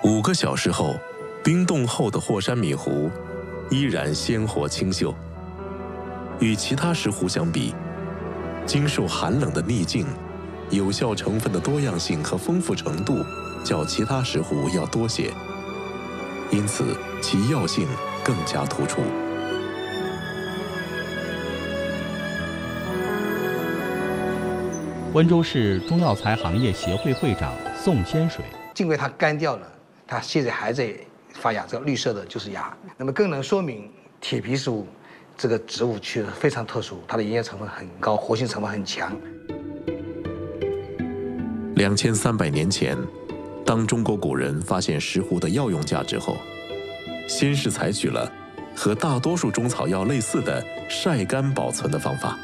5个小时后，冰冻后的霍山米湖依然鲜活清秀。与其他石斛相比，经受寒冷的逆境，有效成分的多样性和丰富程度较其他石斛要多些，因此其药性更加突出。 温州市中药材行业协会会长宋先水， 因为它干掉了，它现在还在发芽，这个绿色的就是芽，那么更能说明铁皮石斛这个植物区非常特殊，它的营养成分很高，活性成分很强。 2300年前，当中国古人发现石斛的药用价值后，先是采取了和大多数中草药类似的晒干保存的方法。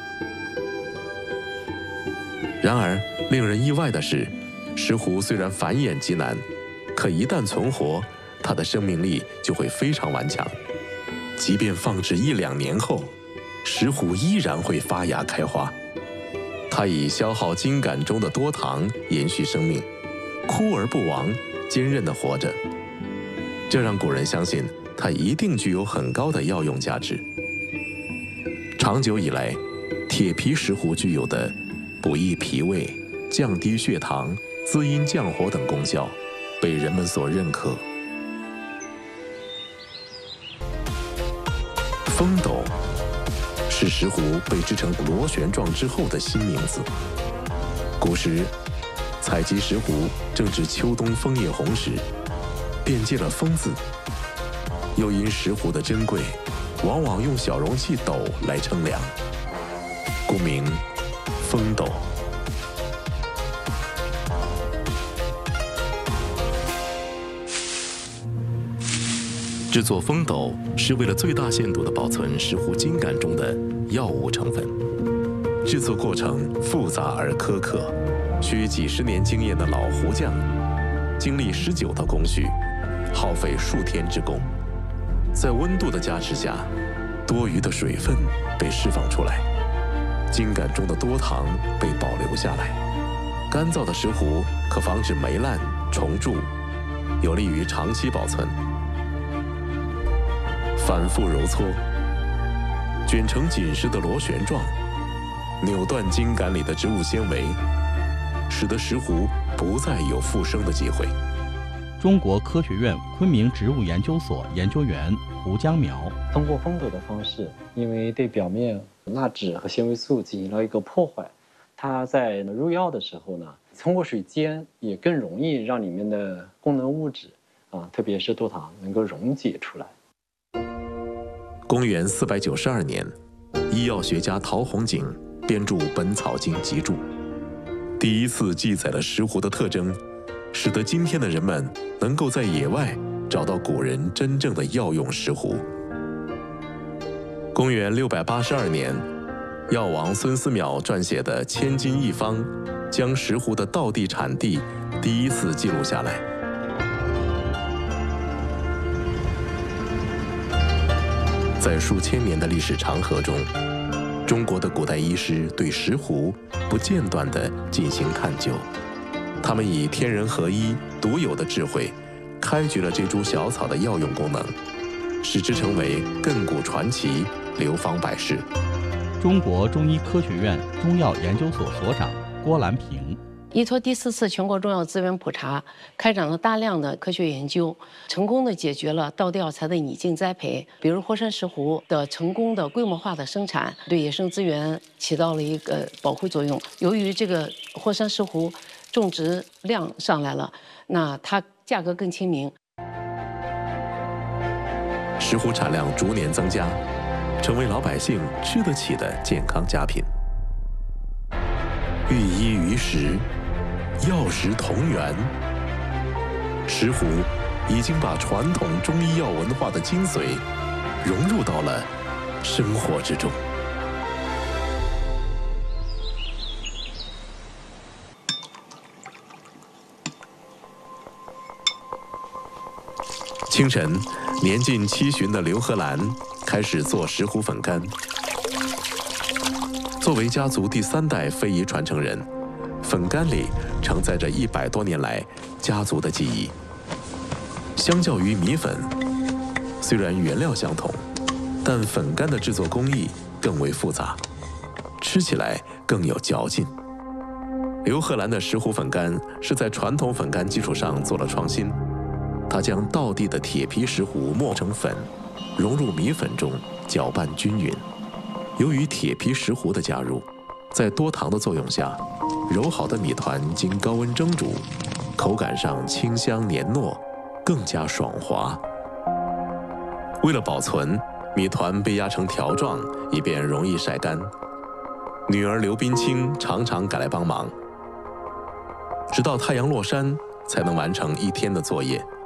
然而，令人意外的是，石斛虽然繁衍极难，可一旦存活，它的生命力就会非常顽强。即便放置1、2年后，石斛依然会发芽开花。它以消耗茎秆中的多糖延续生命，枯而不亡，坚韧地活着。这让古人相信它一定具有很高的药用价值。长久以来，铁皮石斛具有的补益脾胃、降低血糖、滋阴降火等功效，被人们所认可。风斗是石斛被制成螺旋状之后的新名字。古时，采集石斛正值秋冬枫叶红时，便借了“风”字。又因石斛的珍贵，往往用小容器斗来称量，故名风斗。制作风斗是为了最大限度地保存石斛茎秆中的药物成分。制作过程复杂而苛刻，需几10年经验的老斛匠经历19道工序，耗费数天之功。在温度的加持下，多余的水分被释放出来，茎秆中的多糖被保留下来。干燥的石斛可防止霉烂虫蛀，有利于长期保存。反复揉搓，卷成紧实的螺旋状，扭断茎秆里的植物纤维，使得石斛不再有复生的机会。 中国科学院昆明植物研究所研究员胡江苗， 通过风斗的方式，因为对表面蜡质和纤维素进行了一个破坏，它在入药的时候呢，通过水煎也更容易让里面的功能物质特别是多糖能够溶解出来。 公元492年，医药学家陶弘景编著《本草经集注》，第一次记载了石斛的特征，使得今天的人们能够在野外找到古人真正的药用石斛。公元682年，药王孙思邈撰写的《千金一方》，将石斛的道地产地第一次记录下来。在数千年的历史长河中，中国的古代医师对石斛不间断地进行探究，他们以天人合一、独有的智慧，开掘了这株小草的药用功能，使之成为亘古传奇，流芳百世。 中国中医科学院中药研究所所长郭兰平， 依托第4次全国中药资源普查，开展了大量的科学研究，成功的解决了道地药材的拟境栽培。比如霍山石斛的成功的规模化的生产，对野生资源起到了一个保护作用。由于这个霍山石斛种植量上来了，那它价格更亲民。 石斛产量逐年增加，成为老百姓吃得起的健康佳品。寓医于石，药食同源。石斛已经把传统中医药文化的精髓融入到了生活之中。清晨，年近70旬的刘和兰开始做石斛粉干。作为家族第3代非遗传承人，粉干里承载着100多年来家族的记忆。 相较于米粉，虽然原料相同，但粉干的制作工艺更为复杂，吃起来更有嚼劲。刘贺兰的石斛粉干是在传统粉干基础上做了创新，他将道地的铁皮石斛磨成粉，融入米粉中，搅拌均匀。由于铁皮石斛的加入，在多糖的作用下，揉好的米团经高温蒸煮，口感上清香黏糯，更加爽滑。为了保存，米团被压成条状，以便容易晒干。女儿刘冰清常常赶来帮忙，直到太阳落山才能完成一天的作业。